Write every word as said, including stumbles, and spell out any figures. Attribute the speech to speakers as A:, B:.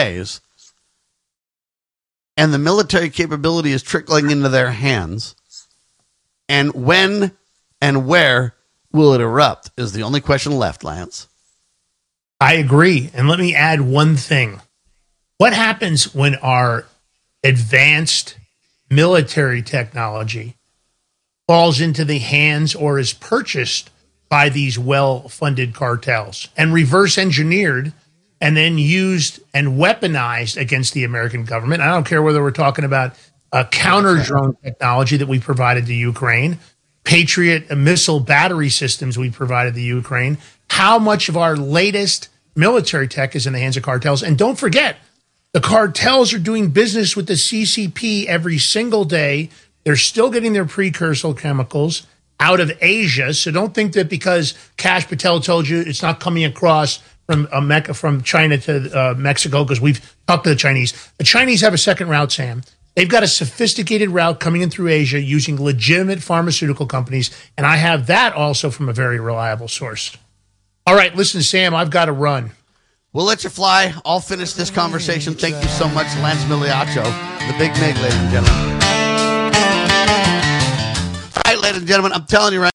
A: ways, and the military capability is trickling into their hands. And when and where will it erupt is the only question left, Lance.
B: I agree. And let me add one thing. What happens when our advanced military technology falls into the hands or is purchased by these well-funded cartels and reverse engineered and then used and weaponized against the American government? I don't care whether we're talking about a counter drone technology that we provided to Ukraine, Patriot missile battery systems we provided to Ukraine. How much of our latest military tech is in the hands of cartels? And don't forget, the cartels are doing business with the C C P every single day. They're still getting their precursor chemicals out of Asia. So don't think that because Kash Patel told you it's not coming across from uh, Mecca, from China to uh, Mexico, because we've talked to the Chinese. The Chinese have a second route, Sam. They've got a sophisticated route coming in through Asia using legitimate pharmaceutical companies. And I have that also from a very reliable source. All right, listen, Sam, I've got to run.
A: We'll let you fly. I'll finish this conversation. Thank you so much, Lance Migliaccio, the Big Mig, ladies and gentlemen. All right, ladies and gentlemen, I'm telling you right